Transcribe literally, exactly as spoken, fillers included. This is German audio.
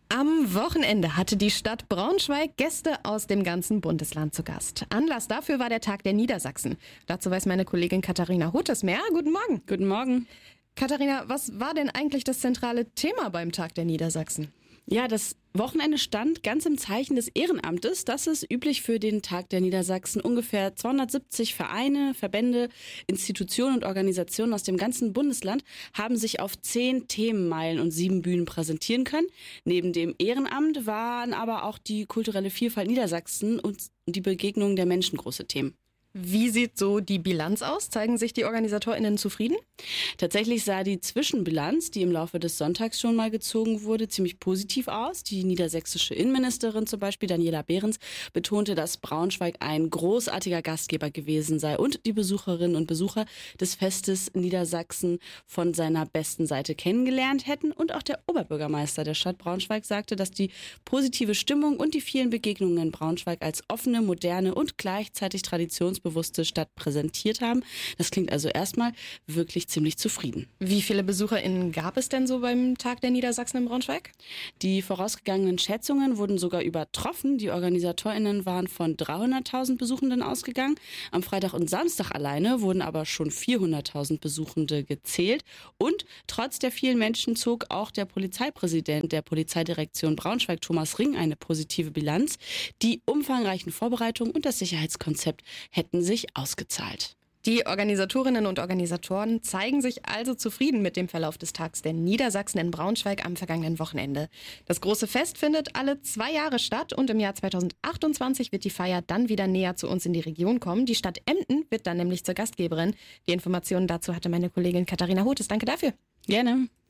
Am Wochenende hatte die Stadt Braunschweig Gäste aus dem ganzen Bundesland zu Gast. Anlass dafür war der Tag der Niedersachsen. Dazu weiß meine Kollegin Katharina Hutes mehr. Guten Morgen. Guten Morgen. Katharina, was war denn eigentlich das zentrale Thema beim Tag der Niedersachsen? Ja, das Wochenende stand ganz im Zeichen des Ehrenamtes. Das ist üblich für den Tag der Niedersachsen. Ungefähr zweihundertsiebzig Vereine, Verbände, Institutionen und Organisationen aus dem ganzen Bundesland haben sich auf zehn Themenmeilen und sieben Bühnen präsentieren können. Neben dem Ehrenamt waren aber auch die kulturelle Vielfalt Niedersachsen und die Begegnung der Menschen große Themen. Wie sieht so die Bilanz aus? Zeigen sich die OrganisatorInnen zufrieden? Tatsächlich sah die Zwischenbilanz, die im Laufe des Sonntags schon mal gezogen wurde, ziemlich positiv aus. Die niedersächsische Innenministerin zum Beispiel, Daniela Behrens, betonte, dass Braunschweig ein großartiger Gastgeber gewesen sei und die Besucherinnen und Besucher des Festes Niedersachsen von seiner besten Seite kennengelernt hätten. Und auch der Oberbürgermeister der Stadt Braunschweig sagte, dass die positive Stimmung und die vielen Begegnungen in Braunschweig als offene, moderne und gleichzeitig traditionsbewusste Stadt präsentiert haben. Das klingt also erstmal wirklich ziemlich zufrieden. Wie viele BesucherInnen gab es denn so beim Tag der Niedersachsen in Braunschweig? Die vorausgegangenen Schätzungen wurden sogar übertroffen. Die OrganisatorInnen waren von dreihunderttausend Besuchenden ausgegangen. Am Freitag und Samstag alleine wurden aber schon vierhunderttausend Besuchende gezählt. Und trotz der vielen Menschen zog auch der Polizeipräsident der Polizeidirektion Braunschweig, Thomas Ring, eine positive Bilanz. Die umfangreichen Vorbereitungen und das Sicherheitskonzept hätten sich ausgezahlt. Die Organisatorinnen und Organisatoren zeigen sich also zufrieden mit dem Verlauf des Tags der Niedersachsen in Braunschweig am vergangenen Wochenende. Das große Fest findet alle zwei Jahre statt und im Jahr zweitausendachtundzwanzig wird die Feier dann wieder näher zu uns in die Region kommen. Die Stadt Emden wird dann nämlich zur Gastgeberin. Die Informationen dazu hatte meine Kollegin Katharina Hutes. Danke dafür. Gerne.